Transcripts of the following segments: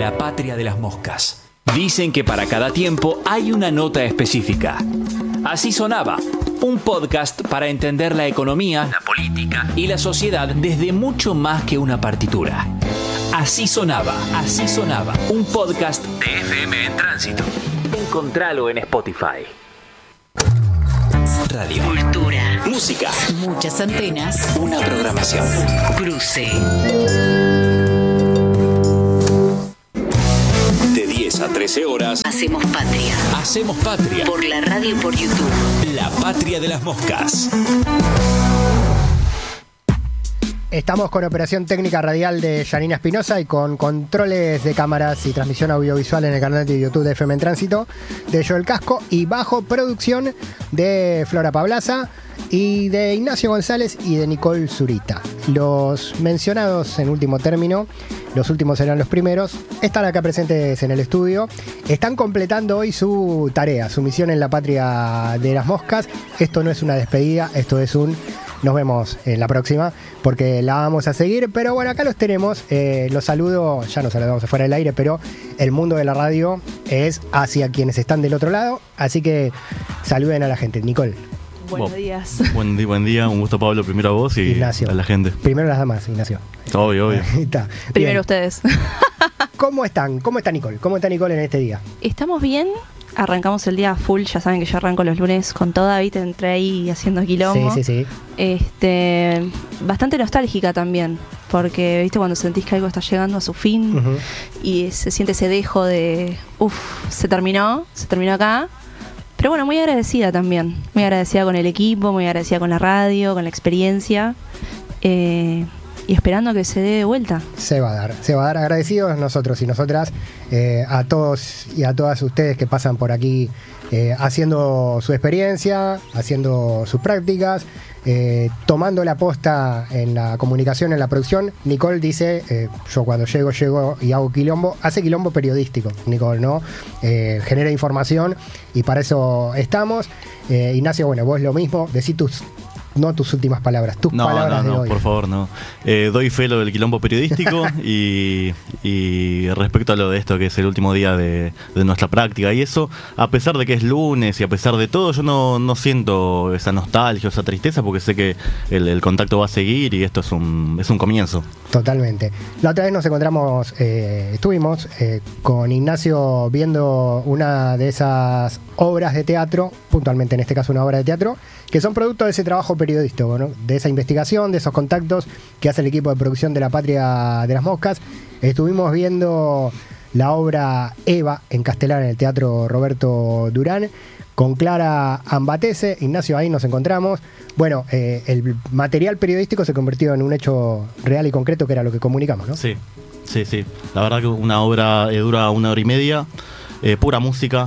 La patria de las moscas. Dicen que para cada tiempo hay una nota específica. Así sonaba, un podcast para entender la economía, la política y la sociedad desde mucho más que una partitura. Así sonaba, un podcast de FM en Tránsito. Encontralo en Spotify. Radio. Cultura. Música. Muchas antenas. Una programación. Cruce. De 10 a 13 horas. Hacemos patria. Hacemos patria. Por la radio y por YouTube. La patria de las moscas. Estamos con operación técnica radial de Janina Espinosa y con controles de cámaras y transmisión audiovisual en el canal de YouTube de FM en Tránsito de Joel Casco y bajo producción de Flora Pablaza y de Ignacio González y de Nicole Zurita. Los mencionados en último término, los últimos serán los primeros, están acá presentes en el estudio, están completando hoy su tarea, su misión en la patria de las moscas. Esto no es una despedida, esto es un... Nos vemos en la próxima, porque la vamos a seguir. Pero bueno, acá los tenemos. Los saludo, ya nos saludamos afuera del aire, pero el mundo de la radio es hacia quienes están del otro lado. Así que saluden a la gente. Nicole. Buenos días. Buen día. Un gusto, Pablo, primero a vos y Ignacio. A la gente. Primero las damas, Ignacio. Obvio. Está. Primero Bien. ustedes. ¿Cómo están? ¿Cómo está Nicole? ¿Cómo está Nicole en este día? Estamos bien. Arrancamos el día full. Ya saben que yo arranco los lunes con toda, ¿viste? Entré ahí haciendo quilombo. Sí. Bastante nostálgica también. Porque, ¿viste? Cuando sentís que algo está llegando a su fin. Uh-huh. Y se siente ese dejo de... se terminó acá. Pero bueno, muy agradecida también. Muy agradecida con el equipo, muy agradecida con la radio, con la experiencia. Y esperando que se dé de vuelta. Se va a dar. Agradecidos nosotros y nosotras a todos y a todas ustedes que pasan por aquí haciendo su experiencia, haciendo sus prácticas, tomando la posta en la comunicación, en la producción. Nicole dice, yo cuando llego y hago quilombo, hace quilombo periodístico, Nicole, ¿no? Genera información y para eso estamos. Ignacio, bueno, vos lo mismo, decí tus últimas palabras, tus palabras de hoy. Por favor, no. Doy fe lo del quilombo periodístico y respecto a lo de esto que es el último día de nuestra práctica y eso, a pesar de que es lunes y a pesar de todo, yo no siento esa nostalgia, esa tristeza, porque sé que el contacto va a seguir y esto es un comienzo. Totalmente. La otra vez nos encontramos, estuvimos con Ignacio viendo una de esas obras de teatro, puntualmente en este caso una obra de teatro, que son producto de ese trabajo periodístico, ¿no? De esa investigación, de esos contactos que hace el equipo de producción de La Patria de las Moscas. Estuvimos viendo la obra Eva en Castelar en el Teatro Roberto Durán con Clara Ambatese. Ignacio, ahí nos encontramos. Bueno, el material periodístico se convirtió en un hecho real y concreto que era lo que comunicamos, ¿no? Sí. La verdad que una obra dura 1 hora y media, pura música,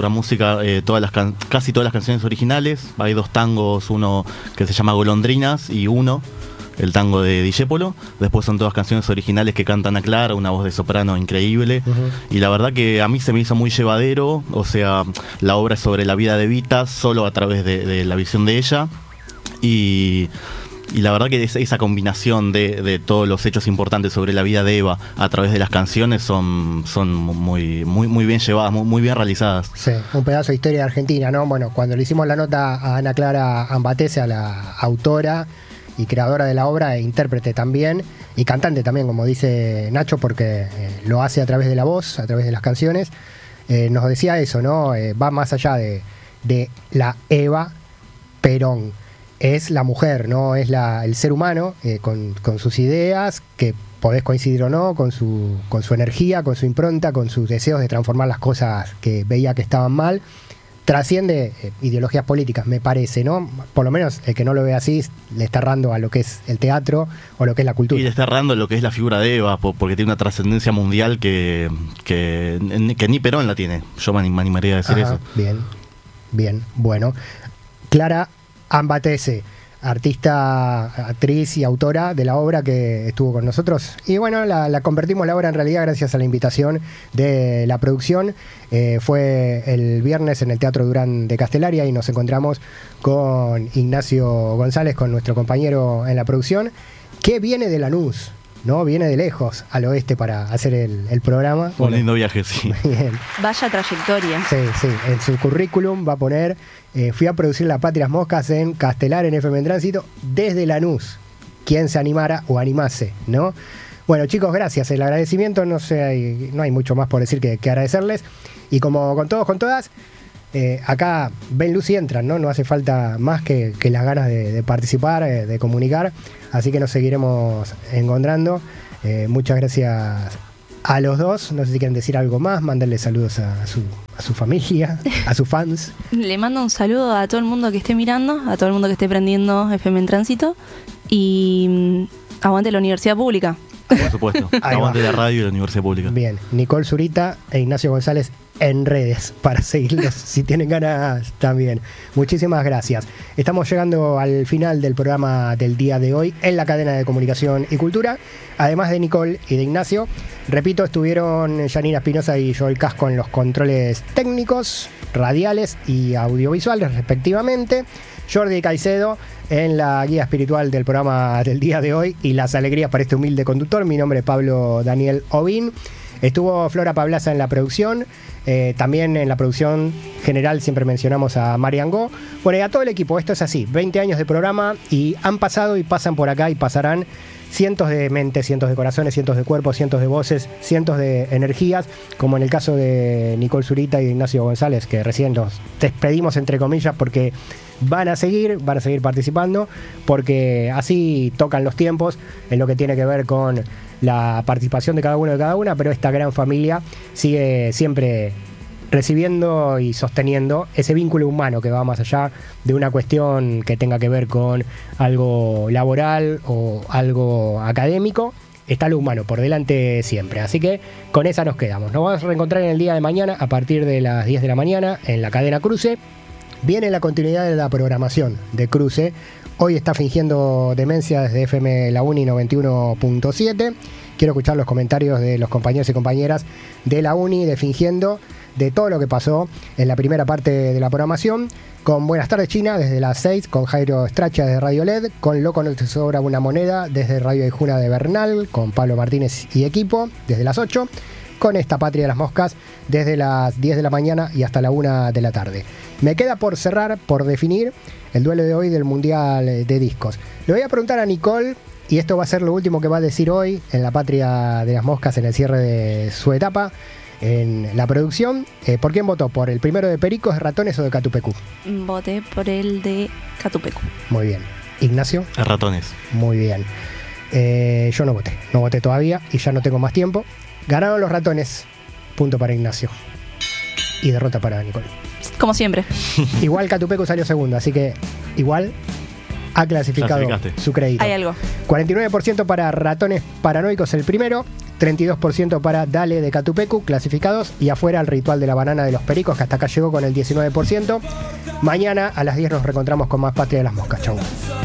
casi todas las canciones originales. Hay 2 tangos, uno que se llama Golondrinas y el tango de Discépolo. Después son todas canciones originales que cantan a Clara, una voz de soprano increíble. Uh-huh. Y la verdad que a mí se me hizo muy llevadero. O sea, la obra es sobre la vida de Vita solo a través de la visión de ella. Y la verdad que esa combinación de todos los hechos importantes sobre la vida de Eva a través de las canciones son muy bien llevadas, muy bien realizadas. Sí, un pedazo de historia de Argentina, ¿no? Bueno, cuando le hicimos la nota a Ana Clara Ambatese, a la autora y creadora de la obra, e intérprete también, y cantante también, como dice Nacho, porque lo hace a través de la voz, a través de las canciones, nos decía eso, ¿no? Va más allá de la Eva Perón. Es la mujer, ¿no? Es el ser humano con sus ideas, que podés coincidir o no, con su energía, con su impronta, con sus deseos de transformar las cosas que veía que estaban mal. Trasciende ideologías políticas, me parece, ¿no? Por lo menos el que no lo ve así le está errando a lo que es el teatro o lo que es la cultura. Y le está errando lo que es la figura de Eva, porque tiene una trascendencia mundial que ni Perón la tiene. Yo me animaría a decir eso. Bien, bueno. Clara Ambatese, artista, actriz y autora de la obra que estuvo con nosotros. Y bueno, la convertimos la obra en realidad gracias a la invitación de la producción. Fue el viernes en el Teatro Durán de Castelaria y nos encontramos con Ignacio González, con nuestro compañero en la producción, que viene de Lanús. ¿no? Viene de lejos al oeste para hacer el programa. Un lindo viaje, sí. Bien. Vaya trayectoria. Sí, sí. En su currículum va a poner, fui a producir La Patria Las Moscas en Castelar, en FM en Tránsito, desde Lanús. Quien se animara o animase, ¿no? Bueno, chicos, gracias. El agradecimiento, no hay mucho más por decir que agradecerles. Y como con todos, con todas, acá ven luz y entran, ¿no? No hace falta más que las ganas de participar, de comunicar. Así que nos seguiremos encontrando. Muchas gracias a los dos. No sé si quieren decir algo más, mandarle saludos a su familia, a sus fans. Le mando un saludo a todo el mundo que esté mirando, a todo el mundo que esté prendiendo FM en Tránsito. Y aguante la universidad pública. Por supuesto. Aguante la radio y la universidad pública. Bien, Nicole Zurita e Ignacio González en redes para seguirlos si tienen ganas también. Muchísimas gracias. Estamos llegando al final del programa del día de hoy en la cadena de comunicación y cultura. Además de Nicole y de Ignacio, repito, estuvieron Yanina Espinosa y Joel Casco en los controles técnicos, radiales y audiovisuales respectivamente. Jordi Caicedo en la guía espiritual del programa del día de hoy y las alegrías para este humilde conductor. Mi nombre es Pablo Daniel Ovín. Estuvo Flora Pablaza en la producción. También en la producción general siempre mencionamos a Marian Go. Bueno, y a todo el equipo. Esto es así, 20 años de programa y han pasado y pasan por acá y pasarán cientos de mentes, cientos de corazones, cientos de cuerpos, cientos de voces, cientos de energías, como en el caso de Nicole Zurita y de Ignacio González, que recién los despedimos entre comillas porque van a seguir participando, porque así tocan los tiempos en lo que tiene que ver con la participación de cada uno de cada una, pero esta gran familia sigue siempre recibiendo y sosteniendo ese vínculo humano que va más allá de una cuestión que tenga que ver con algo laboral o algo académico. Está lo humano por delante siempre. Así que con esa nos quedamos. Nos vamos a reencontrar en el día de mañana a partir de las 10 de la mañana en la cadena Cruce. Viene la continuidad de la programación de Cruce. Hoy está fingiendo demencia desde FM La Uni 91.7. Quiero escuchar los comentarios de los compañeros y compañeras de La Uni de Fingiendo, de todo lo que pasó en la primera parte de la programación, con Buenas tardes China desde las 6, con Jairo Stracha de Radio LED, con Loco no te sobra una moneda desde Radio Ijuna de Bernal, con Pablo Martínez y equipo desde las 8, con Esta Patria de las Moscas desde las 10 de la mañana y hasta la 1 de la tarde. Me queda por cerrar, por definir el duelo de hoy del Mundial de Discos. Le voy a preguntar a Nicole, y esto va a ser lo último que va a decir hoy en La Patria de las Moscas en el cierre de su etapa en la producción. ¿Por quién votó? ¿Por el primero de Pericos, de Ratones o de Catupecu? Voté por el de Catupecu. Muy bien. ¿Ignacio? Ratones. Muy bien. Yo no voté todavía y ya no tengo más tiempo. Ganaron los Ratones. Punto para Ignacio. Y derrota para Nicole. Como siempre. Igual Catupecu salió segundo, así que igual ha clasificado su crédito. Hay algo. 49% para Ratones Paranoicos el primero, 32% para Dale de Catupecu, clasificados, y afuera el Ritual de la Banana de los Pericos, que hasta acá llegó con el 19%. Mañana a las 10 nos reencontramos con más Patria de las Moscas. Chau.